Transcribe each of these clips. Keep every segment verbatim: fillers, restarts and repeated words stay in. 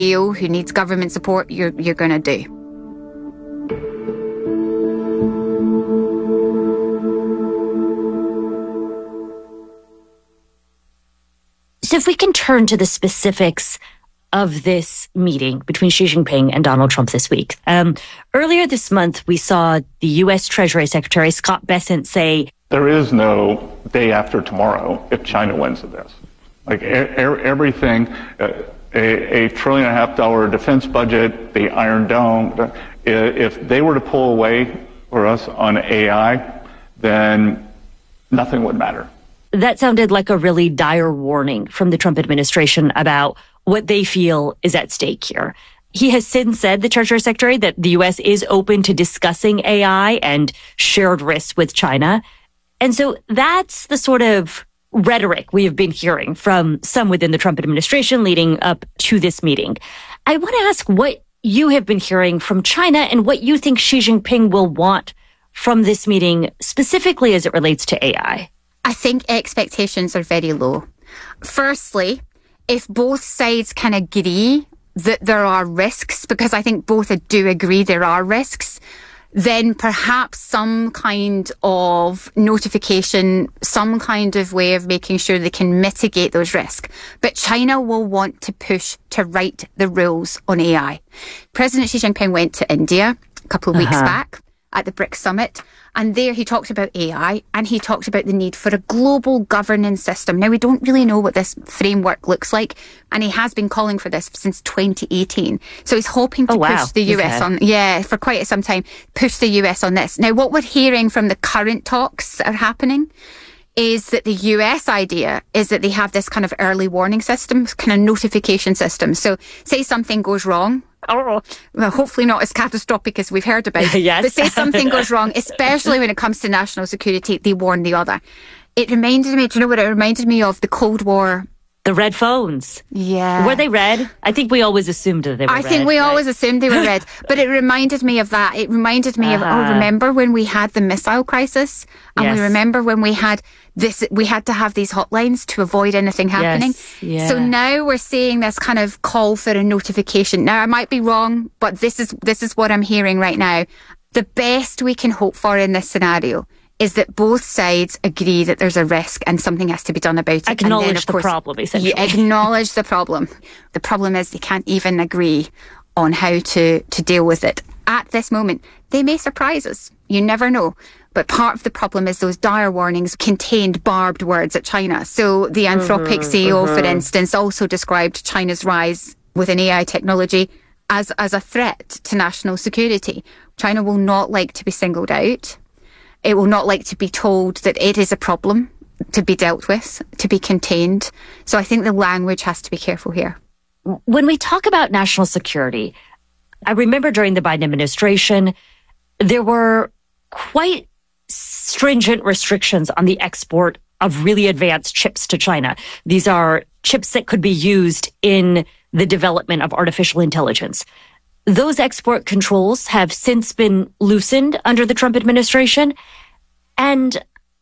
who needs government support, you're, you're going to do. So if we can turn to the specifics of this meeting between Xi Jinping and Donald Trump this week. Um, earlier this month, we saw the U S Treasury Secretary Scott Bessent say, there is no day after tomorrow if China wins this. Like er- er- everything, uh, a, a trillion and a half dollar defense budget, the Iron Dome, if they were to pull away for us on A I, then nothing would matter. That sounded like a really dire warning from the Trump administration about what they feel is at stake here. He has since said, the Treasury Secretary, that the U S is open to discussing A I and shared risks with China. And so that's the sort of rhetoric we have been hearing from some within the Trump administration leading up to this meeting. I want to ask what you have been hearing from China and what you think Xi Jinping will want from this meeting, specifically as it relates to A I. I think expectations are very low. Firstly, if both sides can agree that there are risks, because I think both do agree there are risks, then perhaps some kind of notification, some kind of way of making sure they can mitigate those risks. But China will want to push to write the rules on A I. President Xi Jinping went to India a couple of weeks uh-huh. back at the BRICS summit. And there he talked about A I and he talked about the need for a global governance system. Now, we don't really know what this framework looks like. And he has been calling for this since twenty eighteen. So he's hoping to oh, wow. push the U S okay. on, yeah, for quite some time, push the U S on this. Now, what we're hearing from the current talks that are happening is that the U S idea is that they have this kind of early warning system, kind of notification system. So say something goes wrong. Oh, well, hopefully not as catastrophic as we've heard about. Yes. But say something goes wrong, especially when it comes to national security, they warn the other. It reminded me, do you know what it reminded me of? The Cold War. The red phones. Yeah. Were they red? I think we always assumed that they were I red. I think we right? always assumed they were red. But it reminded me of that. It reminded me uh-huh. of, oh, remember when we had the missile crisis? And yes. we remember when we had this, we had to have these hotlines to avoid anything happening. Yes. Yeah. So now we're seeing this kind of call for a notification. Now, I might be wrong, but this is, this is what I'm hearing right now. The best we can hope for in this scenario is that both sides agree that there's a risk and something has to be done about it. Acknowledge and then, of the course, problem, essentially. Acknowledge the problem. The problem is they can't even agree on how to, to deal with it. At this moment, they may surprise us. You never know. But part of the problem is those dire warnings contained barbed words at China. So the Anthropic mm-hmm, C E O, mm-hmm. for instance, also described China's rise within A I technology as, as a threat to national security. China will not like to be singled out. It will not like to be told that it is a problem to be dealt with, to be contained. So I think the language has to be careful here. When we talk about national security, I remember during the Biden administration, there were quite stringent restrictions on the export of really advanced chips to China. These are chips that could be used in the development of artificial intelligence. Those export controls have since been loosened under the Trump administration. And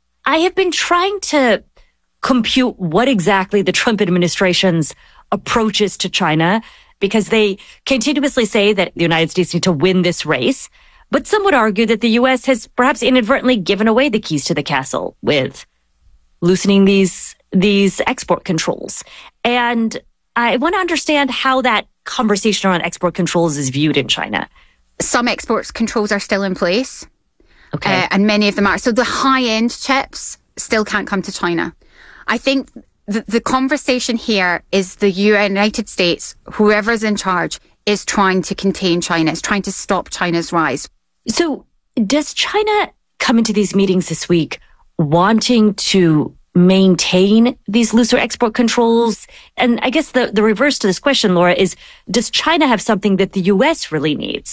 I have been trying to compute what exactly the Trump administration's approach is to China, because they continuously say that the United States need to win this race. But some would argue that the U S has perhaps inadvertently given away the keys to the castle with loosening these, these export controls. And I want to understand how that conversation around export controls is viewed in China. Some export controls are still in place. Okay. Uh, and many of them are. So the high-end chips still can't come to China. I think the, the conversation here is the United States, whoever's in charge, is trying to contain China, is trying to stop China's rise. So does China come into these meetings this week wanting to maintain these looser export controls? And I guess the, the reverse to this question, Laura, is does China have something that the U S really needs?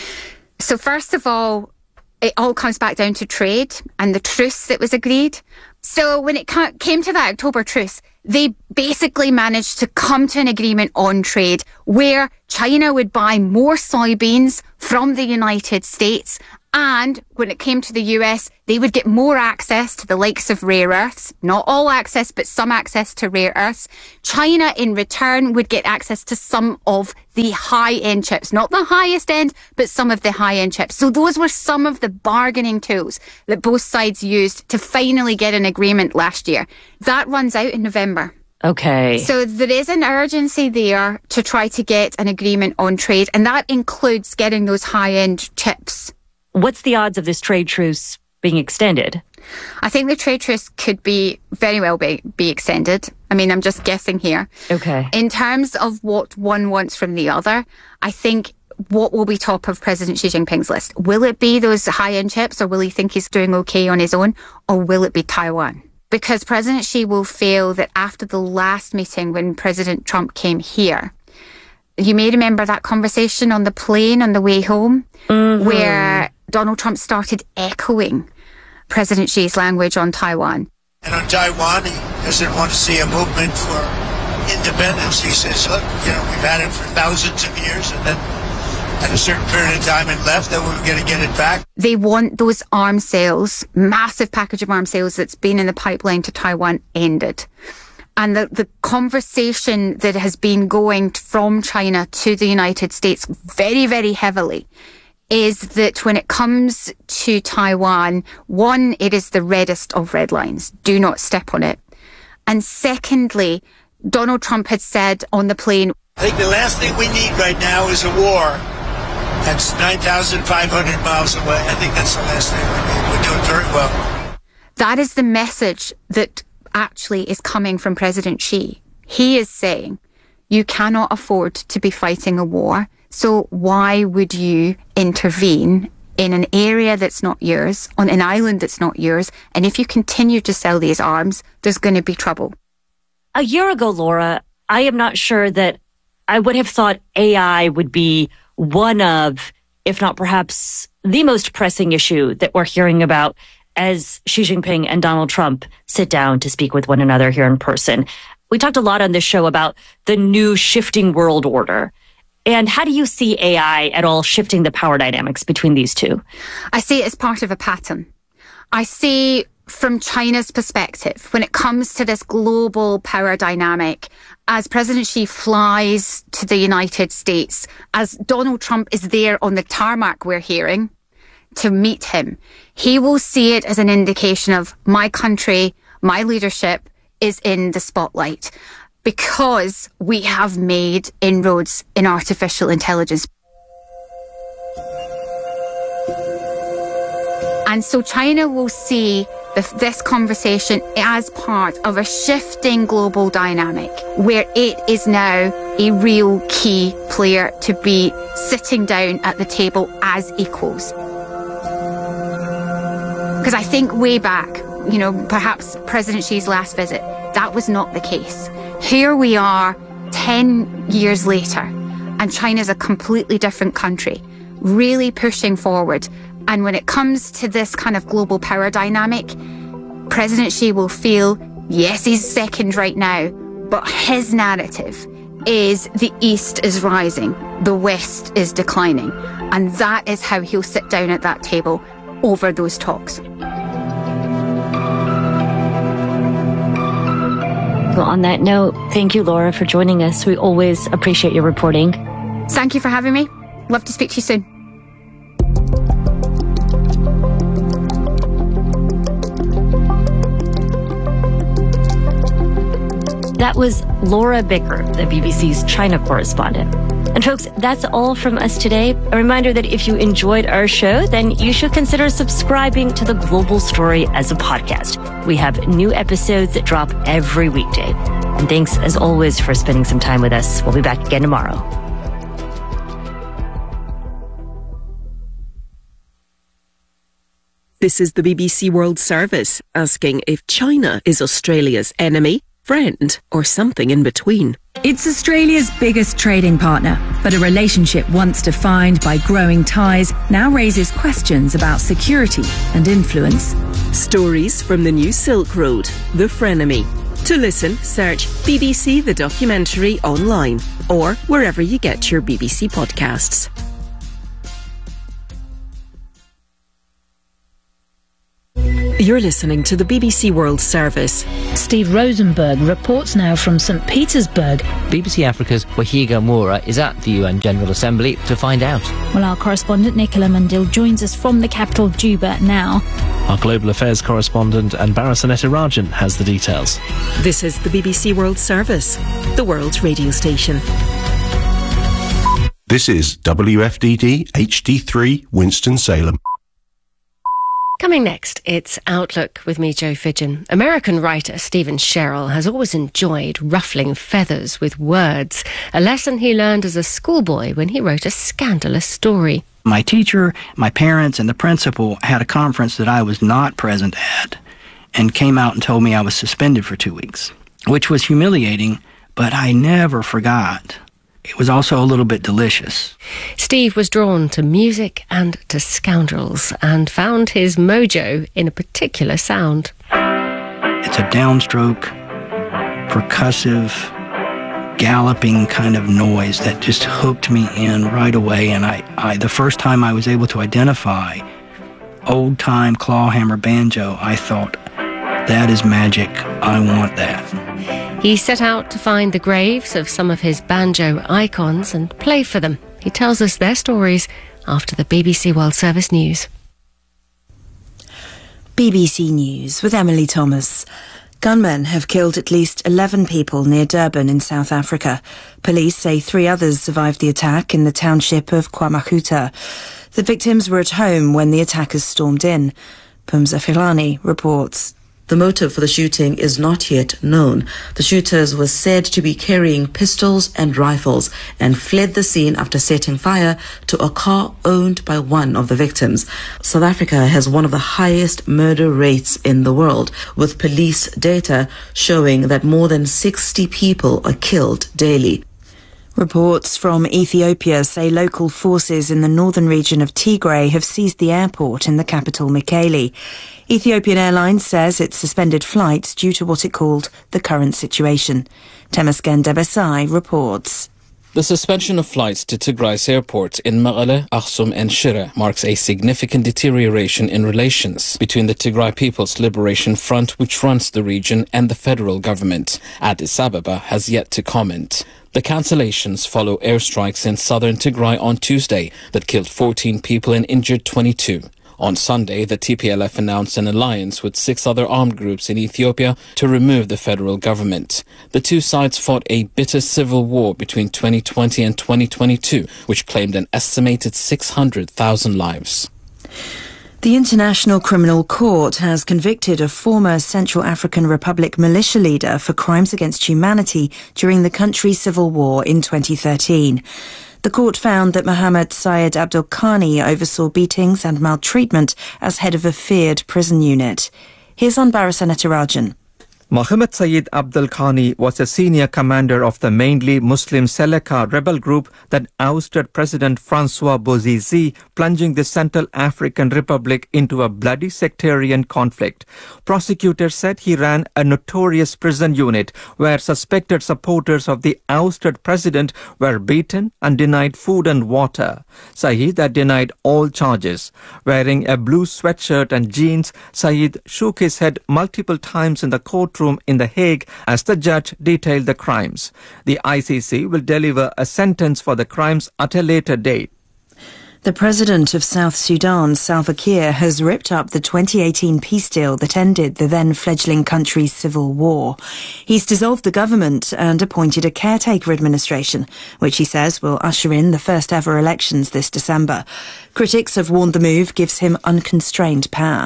So first of all, it all comes back down to trade and the truce that was agreed. So when it came to that October truce, they basically managed to come to an agreement on trade where China would buy more soybeans from the United States And when it came to the U S, they would get more access to the likes of rare earths. Not all access, but some access to rare earths. China, in return, would get access to some of the high-end chips. Not the highest end, but some of the high-end chips. So those were some of the bargaining tools that both sides used to finally get an agreement last year. That runs out in November. Okay. So there is an urgency there to try to get an agreement on trade, and that includes getting those high-end chips. What's the odds of this trade truce being extended? I think the trade truce could be very well be, be extended. I mean, I'm just guessing here. Okay. In terms of what one wants from the other, I think what will be top of President Xi Jinping's list? Will it be those high-end chips, or will he think he's doing okay on his own, or will it be Taiwan? Because President Xi will feel that after the last meeting when President Trump came here, you may remember that conversation on the plane on the way home, mm-hmm. where Donald Trump started echoing President Xi's language on Taiwan. And on Taiwan, he doesn't want to see a movement for independence. He says, look, you know, we've had it for thousands of years, and then at a certain period of time it left, then we were going to get it back. They want those arms sales, massive package of arms sales that's been in the pipeline to Taiwan ended. And the, the conversation that has been going from China to the United States very, very heavily is that when it comes to Taiwan, one, it is the reddest of red lines. Do not step on it. And secondly, Donald Trump had said on the plane, I think the last thing we need right now is a war. That's nine thousand five hundred miles away. I think that's the last thing we need. We're doing very well. That is the message that actually is coming from President Xi. He is saying, you cannot afford to be fighting a war. So why would you intervene in an area that's not yours, on an island that's not yours? And if you continue to sell these arms, there's going to be trouble. A year ago, Laura, I am not sure that I would have thought A I would be one of, if not perhaps the most pressing issue that we're hearing about as Xi Jinping and Donald Trump sit down to speak with one another here in person. We talked a lot on this show about the new shifting world order. And how do you see A I at all shifting the power dynamics between these two? I see it as part of a pattern. I see from China's perspective, when it comes to this global power dynamic, as President Xi flies to the United States, as Donald Trump is there on the tarmac, we're hearing, to meet him, he will see it as an indication of my country, my leadership is in the spotlight. Because we have made inroads in artificial intelligence. And so China will see the, this conversation as part of a shifting global dynamic where it is now a real key player to be sitting down at the table as equals. Because I think way back, you know, perhaps President Xi's last visit, that was not the case. Here we are ten years later, and China's a completely different country, really pushing forward. And when it comes to this kind of global power dynamic, President Xi will feel, yes, he's second right now, but his narrative is the East is rising, the West is declining. And that is how he'll sit down at that table over those talks. Well, on that note, thank you, Laura, for joining us. We always appreciate your reporting. Thank you for having me. Love to speak to you soon. That was Laura Bicker, the B B C's China correspondent. And folks, that's all from us today. A reminder that if you enjoyed our show, then you should consider subscribing to The Global Story as a podcast. We have new episodes that drop every weekday. And thanks, as always, for spending some time with us. We'll be back again tomorrow. This is the B B C World Service, asking if China is Australia's enemy, friend, or something in between. It's Australia's biggest trading partner, but a relationship once defined by growing ties now raises questions about security and influence. Stories from the new Silk Road, the frenemy. To listen, search B B C The Documentary online or wherever you get your B B C podcasts. You're listening to the B B C World Service. Steve Rosenberg reports now from St Petersburg. B B C Africa's Wahiga Moura is at the U N General Assembly to find out. Well, our correspondent Nicola Mandil joins us from the capital, Juba, now. Our Global Affairs correspondent Anbara Sanetarajan has the details. This is the B B C World Service, the world's radio station. This is W F D D H D three Winston-Salem. Coming next, it's Outlook with me, Jo Fidgen. American writer Stephen Sherrill has always enjoyed ruffling feathers with words, a lesson he learned as a schoolboy when he wrote a scandalous story. My teacher, my parents, and the principal had a conference that I was not present at and came out and told me I was suspended for two weeks, which was humiliating, but I never forgot. It was also a little bit delicious. Steve was drawn to music and to scoundrels and found his mojo in a particular sound. It's a downstroke, percussive, galloping kind of noise that just hooked me in right away. And I, I the first time I was able to identify old-time clawhammer banjo, I thought, that is magic. I want that. He set out to find the graves of some of his banjo icons and play for them. He tells us their stories after the B B C World Service News. B B C News with Emily Thomas. Gunmen have killed at least eleven people near Durban in South Africa. Police say three others survived the attack in the township of KwaMahuta. The victims were at home when the attackers stormed in. Pumza Filani reports. The motive for the shooting is not yet known. The shooters were said to be carrying pistols and rifles and fled the scene after setting fire to a car owned by one of the victims. South Africa has one of the highest murder rates in the world, with police data showing that more than sixty people are killed daily. Reports from Ethiopia say local forces in the northern region of Tigray have seized the airport in the capital, Mekelle. Ethiopian Airlines says it suspended flights due to what it called the current situation. Temesgen Debesai reports. The suspension of flights to Tigray's airports in Mekelle, Aksum and Shire marks a significant deterioration in relations between the Tigray People's Liberation Front, which runs the region, and the federal government. Addis Ababa has yet to comment. The cancellations follow airstrikes in southern Tigray on Tuesday that killed fourteen people and injured twenty-two. On Sunday, the T P L F announced an alliance with six other armed groups in Ethiopia to remove the federal government. The two sides fought a bitter civil war between twenty twenty and twenty twenty-two, which claimed an estimated six hundred thousand lives. The International Criminal Court has convicted a former Central African Republic militia leader for crimes against humanity during the country's civil war in twenty thirteen. The court found that Mohammed Syed Abdul Khani oversaw beatings and maltreatment as head of a feared prison unit. Here's Anbara Sanetarajan. Mohammed Syed Abdul Khani was a senior commander of the mainly Muslim Seleka rebel group that ousted President Francois Bozize, plunging the Central African Republic into a bloody sectarian conflict. Prosecutors said he ran a notorious prison unit where suspected supporters of the ousted president were beaten and denied food and water. Syed had denied all charges. Wearing a blue sweatshirt and jeans, Syed shook his head multiple times in the courtroom in The Hague as the judge detailed the crimes. The I C C will deliver a sentence for the crimes at a later date. The president of South Sudan, Salva Kiir, has ripped up the twenty eighteen peace deal that ended the then fledgling country's civil war. He's dissolved the government and appointed a caretaker administration, which he says will usher in the first ever elections this December. Critics have warned the move gives him unconstrained power.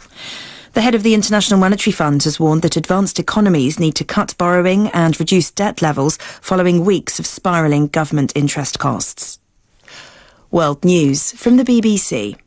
The head of the International Monetary Fund has warned that advanced economies need to cut borrowing and reduce debt levels following weeks of spiralling government interest costs. World News from the B B C.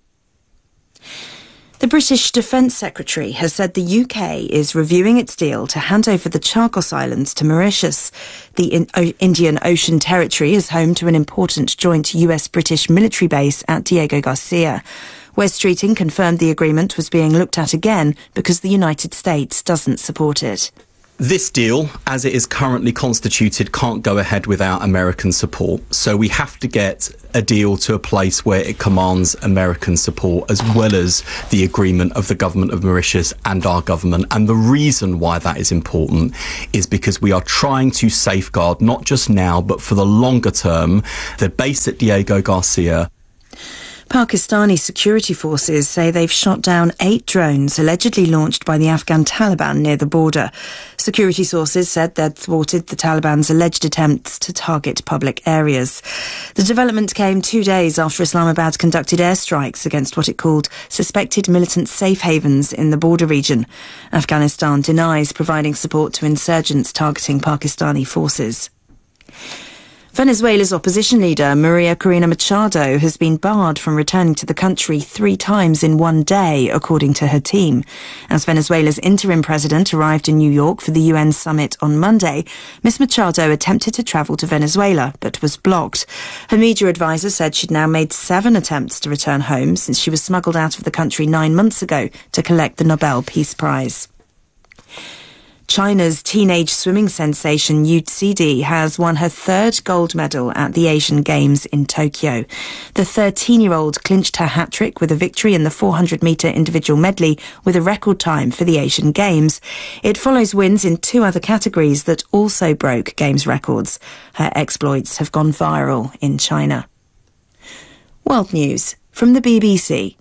The British Defence Secretary has said the U K is reviewing its deal to hand over the Chagos Islands to Mauritius. The in- o- Indian Ocean Territory is home to an important joint U S-British military base at Diego Garcia. Wes Streeting confirmed the agreement was being looked at again because the United States doesn't support it. This deal, as it is currently constituted, can't go ahead without American support. So we have to get a deal to a place where it commands American support, as well as the agreement of the government of Mauritius and our government. And the reason why that is important is because we are trying to safeguard, not just now, but for the longer term, the base at Diego Garcia. Pakistani security forces say they've shot down eight drones allegedly launched by the Afghan Taliban near the border. Security sources said they'd thwarted the Taliban's alleged attempts to target public areas. The development came two days after Islamabad conducted airstrikes against what it called suspected militant safe havens in the border region. Afghanistan denies providing support to insurgents targeting Pakistani forces. Venezuela's opposition leader, Maria Corina Machado, has been barred from returning to the country three times in one day, according to her team. As Venezuela's interim president arrived in New York for the U N summit on Monday, Miss Machado attempted to travel to Venezuela, but was blocked. Her media advisor said she'd now made seven attempts to return home since she was smuggled out of the country nine months ago to collect the Nobel Peace Prize. China's teenage swimming sensation Yu Cidi has won her third gold medal at the Asian Games in Tokyo. The thirteen-year-old clinched her hat-trick with a victory in the four hundred metre individual medley with a record time for the Asian Games. It follows wins in two other categories that also broke Games records. Her exploits have gone viral in China. World News from the B B C.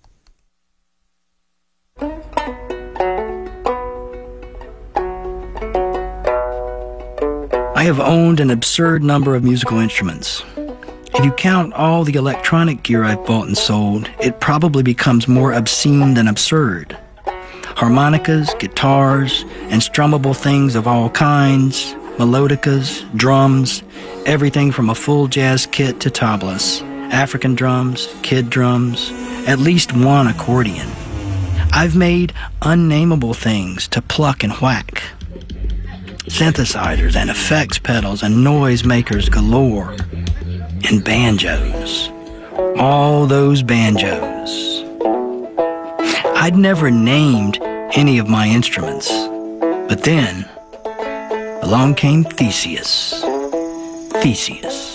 I have owned an absurd number of musical instruments. If you count all the electronic gear I've bought and sold, it probably becomes more obscene than absurd. Harmonicas, guitars, and strummable things of all kinds, melodicas, drums, everything from a full jazz kit to tablas, African drums, kid drums, at least one accordion. I've made unnameable things to pluck and whack. Synthesizers and effects pedals and noise makers galore. And banjos. All those banjos. I'd never named any of my instruments. But then, along came Theseus. Theseus.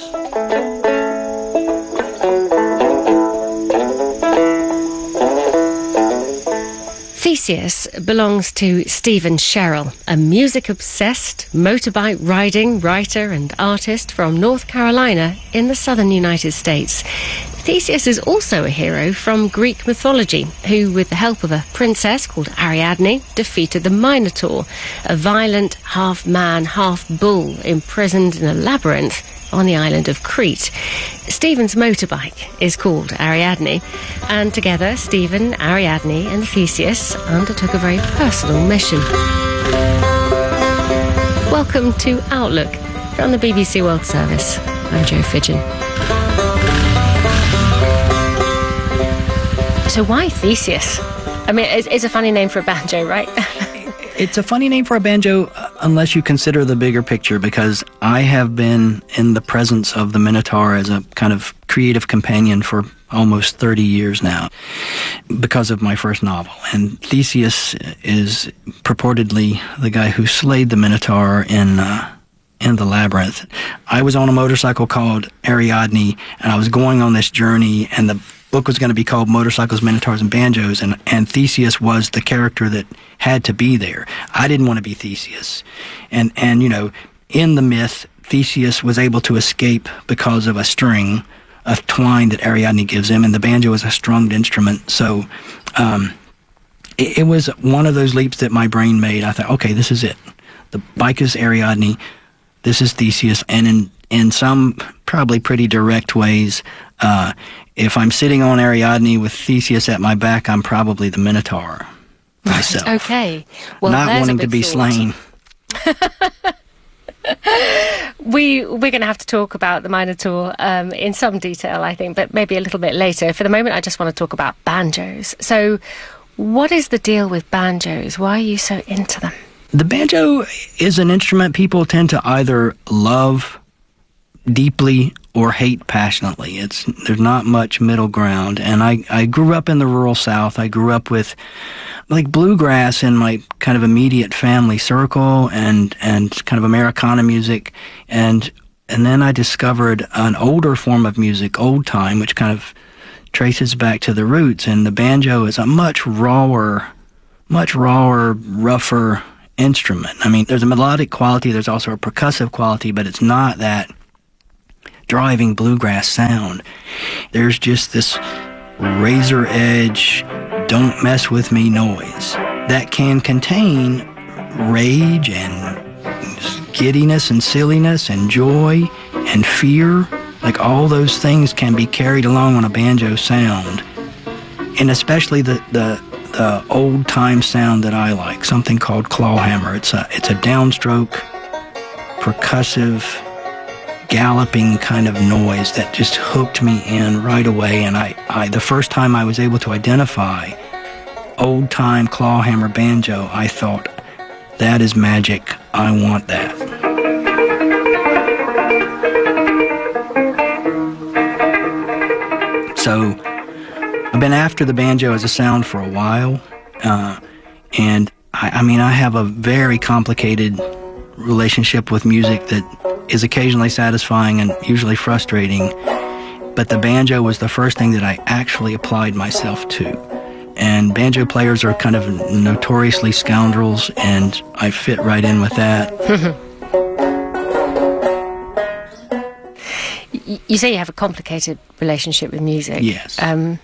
Theseus belongs to Stephen Sherrill, a music-obsessed, motorbike riding writer and artist from North Carolina in the southern United States. Theseus is also a hero from Greek mythology, who, with the help of a princess called Ariadne, defeated the Minotaur, a violent half-man, half-bull imprisoned in a labyrinth on the island of Crete. Stephen's motorbike is called Ariadne, and together Stephen, Ariadne and Theseus undertook a very personal mission. Welcome to Outlook from the B B C World Service. I'm Jo Fidgen. So why Theseus? I mean, it's, it's a funny name for a banjo, right? It's a funny name for a banjo unless you consider the bigger picture, because I have been in the presence of the Minotaur as a kind of creative companion for almost thirty years now because of my first novel. And Theseus is purportedly the guy who slayed the Minotaur in uh, in the labyrinth. I was on a motorcycle called Ariadne, and I was going on this journey, and the book was going to be called Motorcycles, Minotaurs, and Banjos, and, and Theseus was the character that had to be there. I didn't want to be Theseus. And, and you know, in the myth, Theseus was able to escape because of a string of twine that Ariadne gives him, and the banjo is a strummed instrument. So um, it, it was one of those leaps that my brain made. I thought, okay, this is it. The bike is Ariadne, this is Theseus, and in, in some probably pretty direct ways, uh, if I'm sitting on Ariadne with Theseus at my back, I'm probably the Minotaur myself. Okay. Well, not wanting to be thought. slain. we, we're going to have to talk about the Minotaur um, in some detail, I think, but maybe a little bit later. For the moment, I just want to talk about banjos. So what is the deal with banjos? Why are you so into them? The banjo is an instrument people tend to either love deeply or hate passionately. It's there's not much middle ground. And I, I grew up in the rural South. I grew up with like bluegrass in my kind of immediate family circle and, and kind of Americana music. And and then I discovered an older form of music, old time, which kind of traces back to the roots. And the banjo is a much rawer, much rawer, rougher instrument. I mean, there's a melodic quality, there's also a percussive quality, but it's not that driving bluegrass sound. There's just this razor edge, don't mess with me noise that can contain rage and giddiness and silliness and joy and fear. Like all those things can be carried along on a banjo sound. And especially the, the, the old time sound that I like, something called clawhammer. It's a, it's a downstroke, percussive, galloping kind of noise that just hooked me in right away. And I, I the first time I was able to identify old-time clawhammer banjo, I thought, that is magic. I want that. So I've been after the banjo as a sound for a while. Uh, and I, I mean, I have a very complicated relationship with music that is occasionally satisfying and usually frustrating, but the banjo was the first thing that I actually applied myself to. And banjo players are kind of notoriously scoundrels, and I fit right in with that. You say you have a complicated relationship with music. Yes. Um,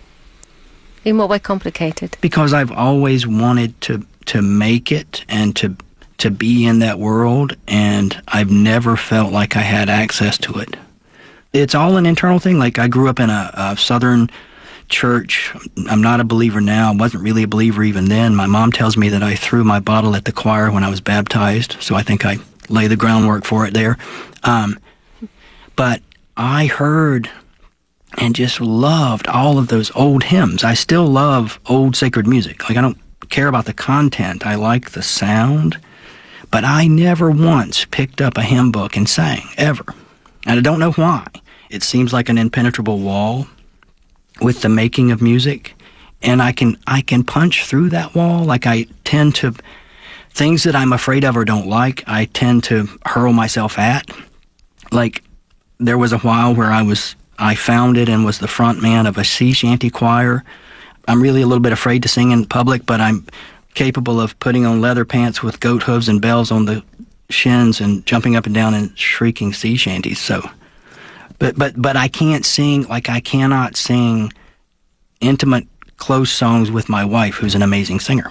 in what way complicated? Because I've always wanted to, to make it and to to be in that world, and I've never felt like I had access to it. It's all an internal thing. Like, I grew up in a, a Southern church. I'm not a believer now. I wasn't really a believer even then. My mom tells me that I threw my bottle at the choir when I was baptized, so I think I lay the groundwork for it there. Um, but I heard and just loved all of those old hymns. I still love old sacred music. Like, I don't care about the content. I like the sound. But I never once picked up a hymn book and sang, ever. And I don't know why. It seems like an impenetrable wall with the making of music. And I can I can punch through that wall. Like, I tend to, things that I'm afraid of or don't like, I tend to hurl myself at. Like, there was a while where I was, I founded and was the front man of a sea shanty choir. I'm really a little bit afraid to sing in public, but I'm capable of putting on leather pants with goat hooves and bells on the shins and jumping up and down and shrieking sea shanties. So, but but but I can't sing, like I cannot sing intimate, close songs with my wife, who's an amazing singer.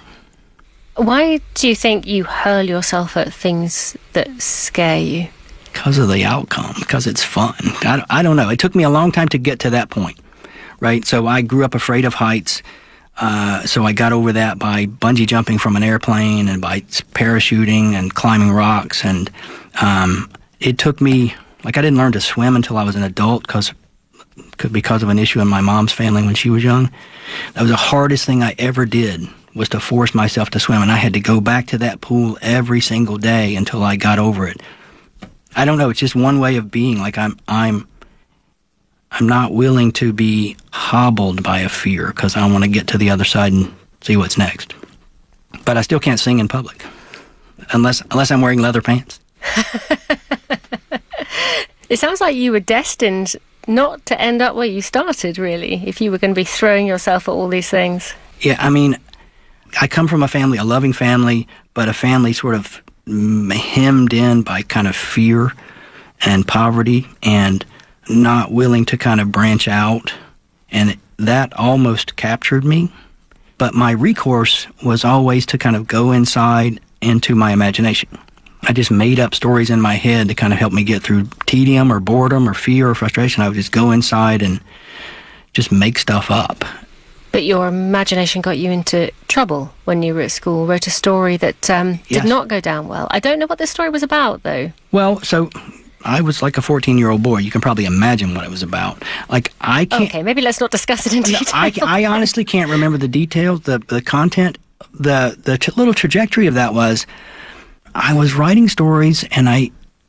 Why do you think you hurl yourself at things that scare you? Because of the outcome, because it's fun. I, I don't know. It took me a long time to get to that point, right? So I grew up afraid of heights. Uh, so I got over that by bungee jumping from an airplane and by parachuting and climbing rocks. And um, it took me, like I didn't learn to swim until I was an adult because because of an issue in my mom's family when she was young. That was the hardest thing I ever did, was to force myself to swim. And I had to go back to that pool every single day until I got over it. I don't know. It's just one way of being. Like I'm, I'm, I'm not willing to be hobbled by a fear because I want to get to the other side and see what's next. But I still can't sing in public unless unless I'm wearing leather pants. It sounds like you were destined not to end up where you started, really, if you were going to be throwing yourself at all these things. Yeah, I mean, I come from a family, a loving family, but a family sort of hemmed in by kind of fear and poverty and not willing to kind of branch out, and that almost captured me. But my recourse was always to kind of go inside into my imagination. I just made up stories in my head to kind of help me get through tedium or boredom or fear or frustration. I would just go inside and just make stuff up. But your imagination got you into trouble when you were at school, wrote a story that um, Yes. did not go down well. I don't know what this story was about, though. Well, so I was like a fourteen-year-old boy. You can probably imagine what it was about. Like, I can't... Okay, maybe let's not discuss it in detail. I, I honestly can't remember the details, the, the content. The, the t- little trajectory of that was, I was writing stories, and I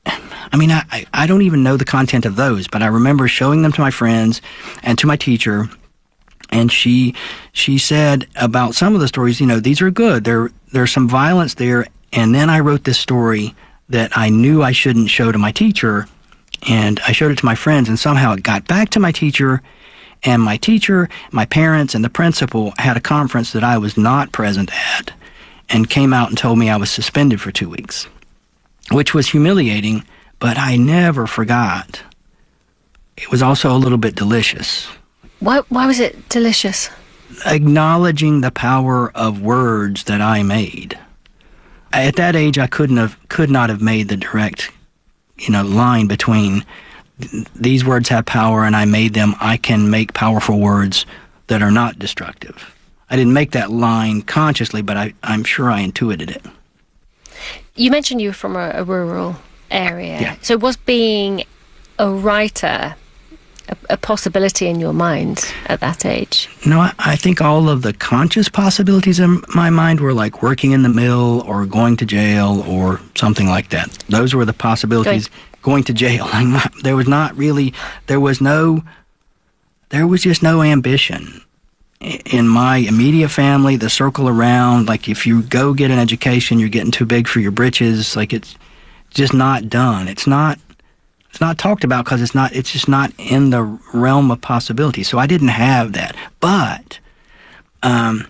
I mean, I, I don't even know the content of those, but I remember showing them to my friends and to my teacher, and she she said about some of the stories, you know, these are good. There there's some violence there, and then I wrote this story that I knew I shouldn't show to my teacher, and I showed it to my friends, and somehow it got back to my teacher, and my teacher, my parents, and the principal had a conference that I was not present at, and came out and told me I was suspended for two weeks, which was humiliating, but I never forgot. It was also a little bit delicious. Why, why was it delicious? Acknowledging the power of words that I made. At that age, I couldn't have, could not have made the direct, you know, line between these words have power and I made them. I can make powerful words that are not destructive. I didn't make that line consciously, but I, I'm sure I intuited it. You mentioned you were from a, a rural area. Yeah. So was being a writer a, a possibility in your mind at that age? No, I, I think all of the conscious possibilities in my mind were like working in the mill or going to jail or something like that. Those were the possibilities. Going, going to jail. There was not really, there was no, there was just no ambition. In my immediate family, the circle around, like if you go get an education, you're getting too big for your britches. Like it's just not done. It's not, it's not talked about because it's not, it's just not in the realm of possibility. So I didn't have that. But um,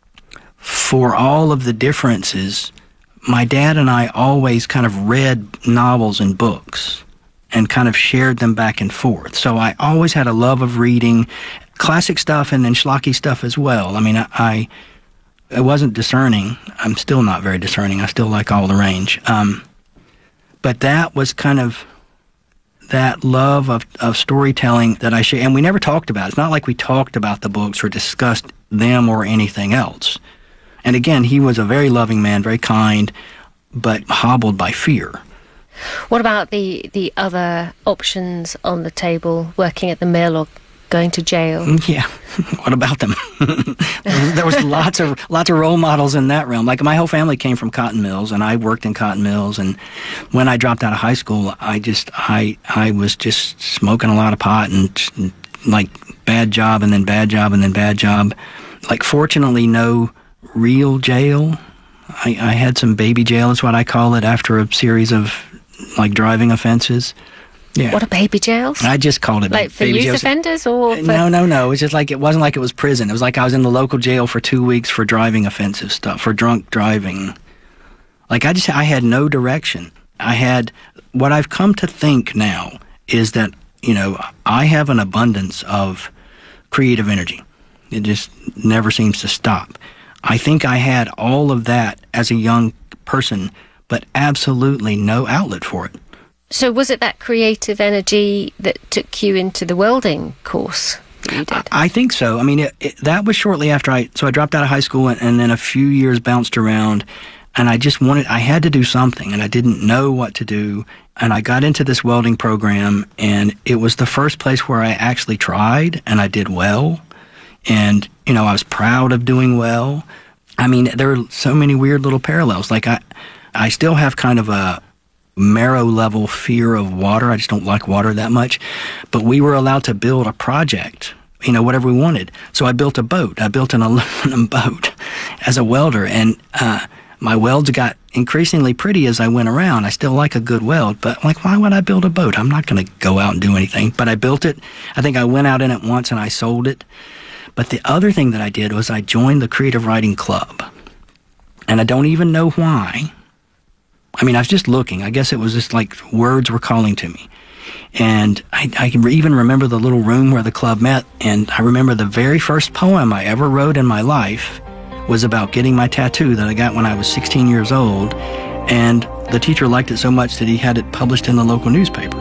for all of the differences, my dad and I always kind of read novels and books and kind of shared them back and forth. So I always had a love of reading classic stuff and then schlocky stuff as well. I mean, I, I, I wasn't discerning. I'm still not very discerning. I still like all the range. Um, but that was kind of that love of, of storytelling that I share. And we never talked about it. It's not like we talked about the books or discussed them or anything else. And again, he was a very loving man, very kind, but hobbled by fear. What about the, the other options on the table, working at the mill or going to jail? Yeah, what about them? There was lots of lots of role models in that realm. Like my whole family came from cotton mills, and I worked in cotton mills. And when I dropped out of high school, I just I I was just smoking a lot of pot and like bad job and then bad job and then bad job. Like fortunately, no real jail. I, I had some baby jail, is what I call it, after a series of like driving offenses. Yeah. What are baby jails? I just called it like for baby youth jails. offenders or for... no, no, no. It's just like it wasn't like it was prison. It was like I was in the local jail for two weeks for driving offensive stuff, for drunk driving. Like I just I had no direction. I had what I've come to think now is that, you know, I have an abundance of creative energy. It just never seems to stop. I think I had all of that as a young person, but absolutely no outlet for it. So was it that creative energy that took you into the welding course that you did? I think so. I mean, it, it, that was shortly after I, so I dropped out of high school and, and then a few years bounced around and I just wanted, I had to do something and I didn't know what to do. And I got into this welding program and it was the first place where I actually tried and I did well. And, you know, I was proud of doing well. I mean, there are so many weird little parallels. Like I, I still have kind of a marrow level fear of water. I just don't like water that much. But we were allowed to build a project, you know, whatever we wanted. So I built a boat. I built an aluminum boat as a welder. And uh, my welds got increasingly pretty as I went around. I still like a good weld, but like, why would I build a boat? I'm not going to go out and do anything. But I built it. I think I went out in it once and I sold it. But the other thing that I did was I joined the Creative Writing Club. And I don't even know why. I mean, I was just looking. I guess it was just like words were calling to me. And I, I can even remember the little room where the club met. And I remember the very first poem I ever wrote in my life was about getting my tattoo that I got when I was sixteen years old. And the teacher liked it so much that he had it published in the local newspaper.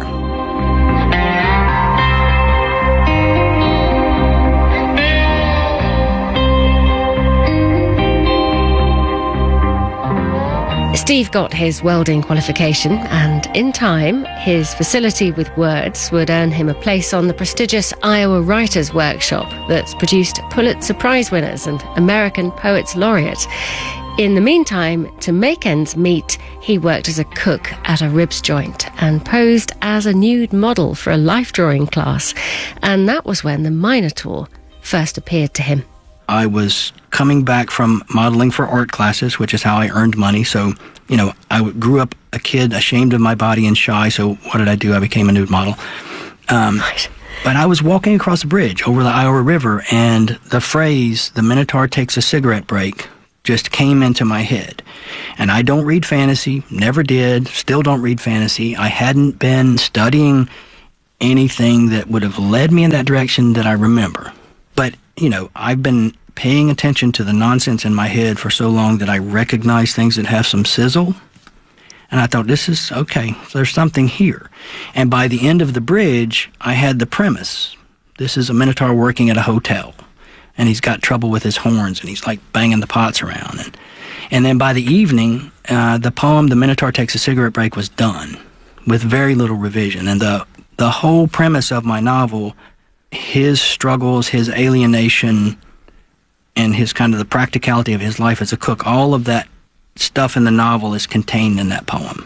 Steve got his welding qualification, and in time, his facility with words would earn him a place on the prestigious Iowa Writers' Workshop that's produced Pulitzer Prize winners and American Poets Laureate. In the meantime, to make ends meet, he worked as a cook at a ribs joint and posed as a nude model for a life drawing class. And that was when the Minotaur first appeared to him. I was coming back from modeling for art classes, which is how I earned money. So, you know, I grew up a kid ashamed of my body and shy. So what did I do? I became a nude model. Um, right. But I was walking across a bridge over the Iowa River, and the phrase, "the Minotaur takes a cigarette break," just came into my head. And I don't read fantasy, never did, still don't read fantasy. I hadn't been studying anything that would have led me in that direction that I remember. But, you know, I've been paying attention to the nonsense in my head for so long that I recognize things that have some sizzle. And I thought, this is, okay, there's something here. And by the end of the bridge, I had the premise. This is a Minotaur working at a hotel, and he's got trouble with his horns, and he's like banging the pots around. And, and then by the evening, uh, the poem, "The Minotaur Takes a Cigarette Break," was done with very little revision. And the, the whole premise of my novel, his struggles, his alienation, and his kind of the practicality of his life as a cook, all of that stuff in the novel is contained in that poem.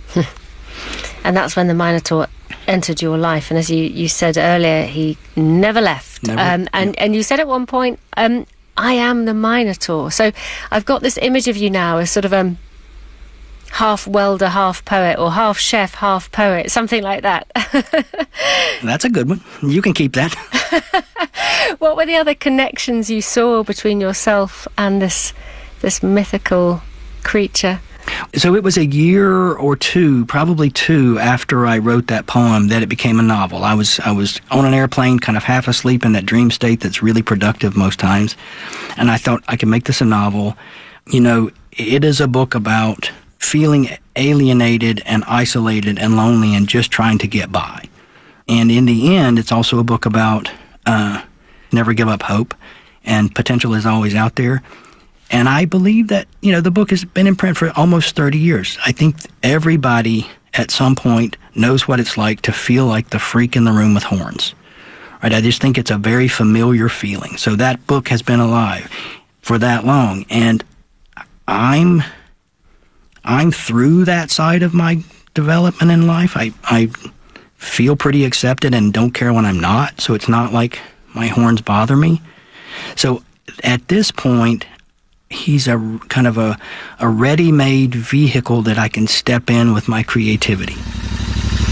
And that's when the Minotaur entered your life. And as you, you said earlier, he never left. Never, um, and, yeah. and you said at one point, um, "I am the Minotaur." So I've got this image of you now as sort of um, half welder, half poet, or half chef, half poet, something like that. That's a good one. You can keep that. What were the other connections you saw between yourself and this this mythical creature? So it was a year or two, probably two, after I wrote that poem that it became a novel. I was I was on an airplane, kind of half asleep in that dream state that's really productive most times, and I thought I could make this a novel. You know, it is a book about feeling alienated and isolated and lonely and just trying to get by. And in the end, it's also a book about uh, never give up hope, and potential is always out there. And I believe that, you know, the book has been in print for almost thirty years. I think everybody at some point knows what it's like to feel like the freak in the room with horns. Right? I just think it's a very familiar feeling. So that book has been alive for that long. And I'm I'm through that side of my development in life. I, I feel pretty accepted and don't care when I'm not. So it's not like my horns bother me. So at this point, he's a kind of a, a ready-made vehicle that I can step in with my creativity.